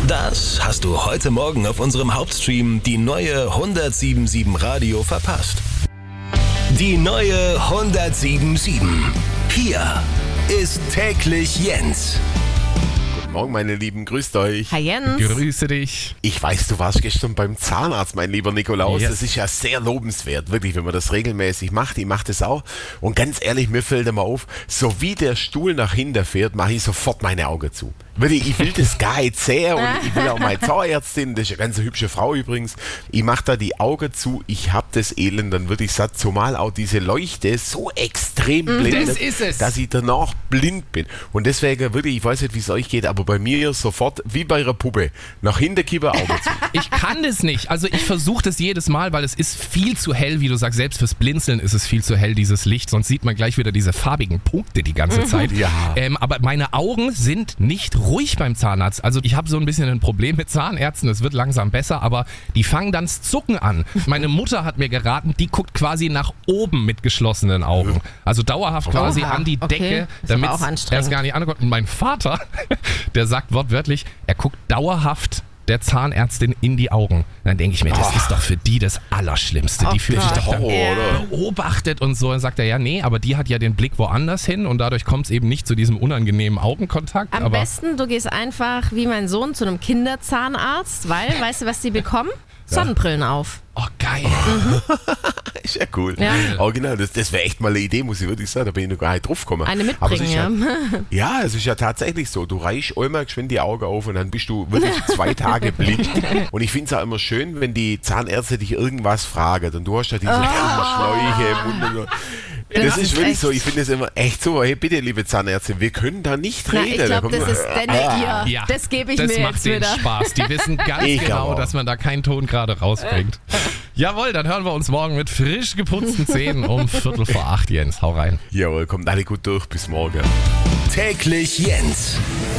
Das hast du heute Morgen auf unserem Hauptstream die neue 107.7 Radio verpasst. Die neue 107.7. Hier ist täglich Jens. Guten Morgen, meine Lieben, grüßt euch. Hi Jens. Grüße dich. Ich weiß, du warst gestern beim Zahnarzt, mein lieber Nikolaus. Yes. Das ist ja sehr lobenswert, wirklich, wenn man das regelmäßig macht. Ich mache das auch. Und ganz ehrlich, mir fällt immer auf, so wie der Stuhl nach hinten fährt, mache ich sofort meine Augen zu. Wirklich, ich will das gar nicht sehr und ich will auch meine Zahnärztin, das ist eine ganz hübsche Frau übrigens, ich mache da die Augen zu, ich habe das Elend, dann würde ich sagen, zumal auch diese Leuchte so extrem blendet, Das ist es. dass ich danach blind bin. Und deswegen wirklich, ich weiß nicht, wie es euch geht, aber bei mir sofort, wie bei einer Puppe, nach hinten kippen, Augen zu. Ich kann das nicht. Also ich versuche das jedes Mal, weil es ist viel zu hell, wie du sagst. Selbst fürs Blinzeln ist es viel zu hell, dieses Licht. Sonst sieht man gleich wieder diese farbigen Punkte die ganze Zeit. Ja. Aber meine Augen sind nicht ruhig beim Zahnarzt. Also ich habe so ein bisschen ein Problem mit Zahnärzten. Es wird langsam besser, aber die fangen dann das Zucken an. Meine Mutter hat mir geraten, die guckt quasi nach oben mit geschlossenen Augen. Also dauerhaft quasi Oha, an die okay. Decke, Ist aber damit auch er anstrengend. es gar nicht anguckt. Und mein Vater, der sagt wortwörtlich, er guckt dauerhaft der Zahnärztin in die Augen. Dann denke ich mir, das ist doch für die das Allerschlimmste. Die fühlt sich Gott. doch dann Horror, oder? beobachtet und so. Dann sagt er, ja, nee, aber die hat ja den Blick woanders hin und dadurch kommt es eben nicht zu diesem unangenehmen Augenkontakt. Am aber besten, du gehst einfach wie mein Sohn zu einem Kinderzahnarzt, weil, weißt du, was die bekommen? Sonnenbrillen auf. oh, geil. Ist ja cool. Ja. Aber genau, das wäre echt mal eine Idee, muss ich wirklich sagen, da bin ich noch gar nicht drauf gekommen. Eine Aber es mitbringen, ist ja, es ist ja tatsächlich so, du reichst einmal geschwind die Augen auf und dann bist du wirklich 2 Tage blind. Und ich finde es auch immer schön, wenn die Zahnärzte dich irgendwas fragen und du hast ja diese Schläuche im Mund und so. Das ist wirklich echt so, ich finde es immer echt so, hey bitte liebe Zahnärztin, wir können da nicht Na, reden. ich glaube, Da das kommt- ist deine ihr. Das gebe ich das mir macht jetzt denen wieder. Spaß. Die wissen ganz Ich genau, auch. dass man da keinen Ton gerade rausbringt. Jawohl, dann hören wir uns morgen mit frisch geputzten Zähnen um 7:45, Jens. Hau rein. Jawohl, kommt alle gut durch, bis morgen. Täglich Jens.